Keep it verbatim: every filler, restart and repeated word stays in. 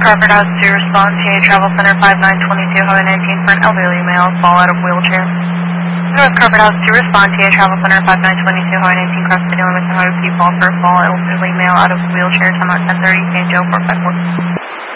Crawford House to respond. T A Travel Center five nine two two, Highway nineteen for an elderly male fall out of wheelchair. North Crawford House to respond. T A Travel Center five nine two two, Highway nineteen cross city limits and Highway P fall for a fall elderly male out of wheelchair. Time out ten thirty, K J four five four.